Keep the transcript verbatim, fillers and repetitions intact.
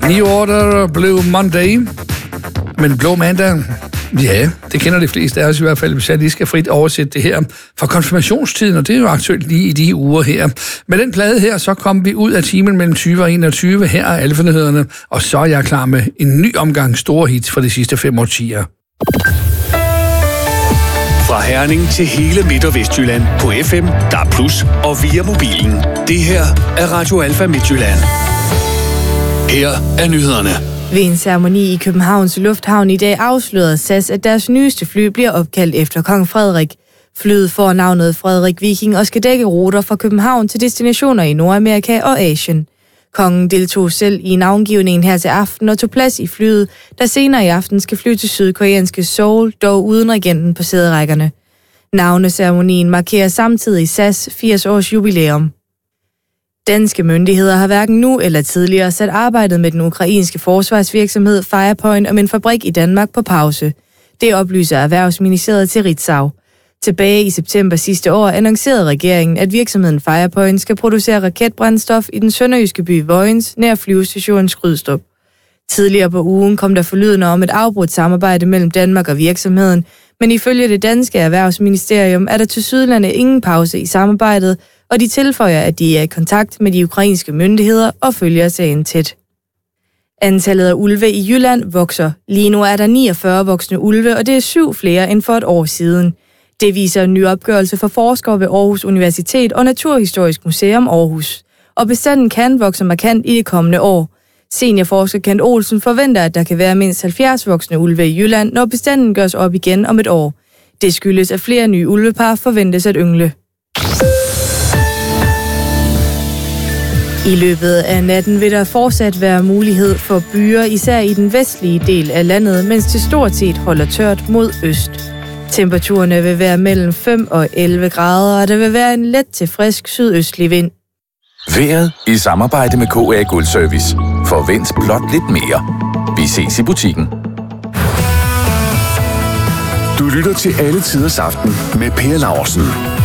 New Order, Blue Monday. Men Blå Mandag, ja, det kender de fleste af os i hvert fald, hvis jeg lige skal frit oversætte det her fra konfirmationstiden, og det er jo aktuelt lige i de uger her. Med den plade her, så kom vi ud af timen mellem tyve og enogtyve. Her er Alfa-nyhederne, og så er jeg klar med en ny omgang store hits for de sidste fem årtier. Fra Herning til hele Midt- og Vestjylland på F M, D A B plus, og via mobilen. Det her er Radio Alfa Midtjylland. Her er nyhederne. Ved en ceremoni i Københavns Lufthavn i dag afslørede S A S, at deres nyeste fly bliver opkaldt efter kong Frederik. Flyet får navnet Frederik Viking og skal dække ruter fra København til destinationer i Nordamerika og Asien. Kongen deltog selv i navngivningen her til aften og tog plads i flyet, der senere i aften skal flyve til sydkoreanske Seoul, dog uden regenten på sæderækkerne. Navneceremonien markerer samtidig S A S firs års jubilæum. Danske myndigheder har hverken nu eller tidligere sat arbejdet med den ukrainske forsvarsvirksomhed Firepoint om en fabrik i Danmark på pause. Det oplyser Erhvervsministeriet til Ritzau. Tilbage i september sidste år annoncerede regeringen, at virksomheden Firepoint skal producere raketbrændstof i den sønderjyske by Vojens nær flyvestationen Skrydstrup. Tidligere på ugen kom der forlydende om et afbrudt samarbejde mellem Danmark og virksomheden, men ifølge det danske Erhvervsministerium er der tilsyneladende ingen pause i samarbejdet, og de tilføjer, at de er i kontakt med de ukrainske myndigheder og følger sagen tæt. Antallet af ulve i Jylland vokser. Lige nu er der niogfyrre voksne ulve, og det er syv flere end for et år siden. Det viser en ny opgørelse for forskere ved Aarhus Universitet og Naturhistorisk Museum Aarhus. Og bestanden kan vokse markant i det kommende år. Seniorforsker Kent Olsen forventer, at der kan være mindst halvfjerds voksne ulve i Jylland, når bestanden gøres op igen om et år. Det skyldes, at flere nye ulvepar forventes at yngle. I løbet af natten vil der fortsat være mulighed for byer, især i den vestlige del af landet, mens det stort set holder tørt mod øst. Temperaturerne vil være mellem fem og elleve grader, og der vil være en let til frisk sydøstlig vind. Vejret i samarbejde med K A Guldservice. Forvent blot lidt mere. Vi ses i butikken. Du lytter til Alle Tiders Aften med Per Laursen.